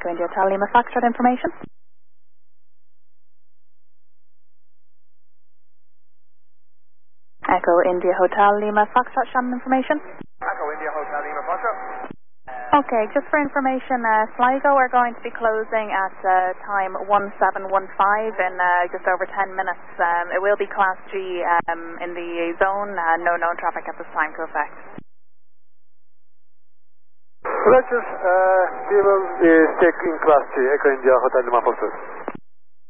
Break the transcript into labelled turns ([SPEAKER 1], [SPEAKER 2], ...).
[SPEAKER 1] Echo India Hotel Lima Foxtrot information. Echo India Hotel Lima Foxtrot Shannon information.
[SPEAKER 2] Echo India Hotel Lima Foxtrot.
[SPEAKER 1] Okay, just for information, Sligo are going to be closing at time 1715 in just over 10 minutes. It will be Class G in the zone, no known traffic at this time to affect.
[SPEAKER 2] Roger, we will take in Class G, Echo India Hotel Lima Foxtrot.